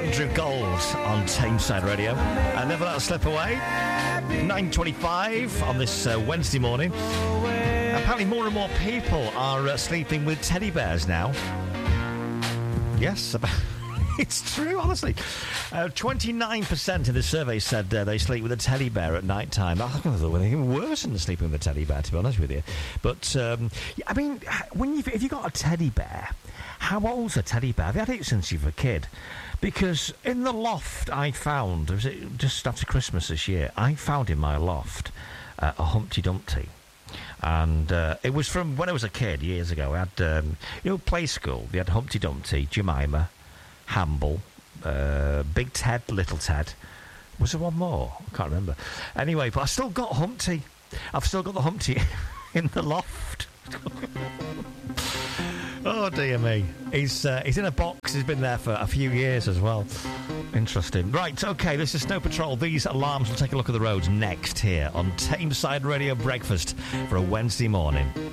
Andrew Gold on Tameside Radio. Never let us slip away. 9:25 on this Wednesday morning. Apparently more and more people are sleeping with teddy bears now. Yes, it's true, honestly. 29% of the survey said they sleep with a teddy bear at night time. I thought they were even worse than sleeping with a teddy bear, to be honest with you. But, I mean, if you got a teddy bear, how old's a teddy bear? Have you had it since you were a kid? Because in the loft I found, was it just after Christmas this year, I found in my loft a Humpty Dumpty. And it was from when I was a kid, years ago. I had, play school. We had Humpty Dumpty, Jemima, Hamble, Big Ted, Little Ted. Was there one more? I can't remember. Anyway, but I still got Humpty. I've still got the Humpty in the loft. Oh, dear me. He's in a box. He's been there for a few years as well. Interesting. Right, OK, this is Snow Patrol. These alarms will take a look at the roads next here on Tameside Radio Breakfast for a Wednesday morning.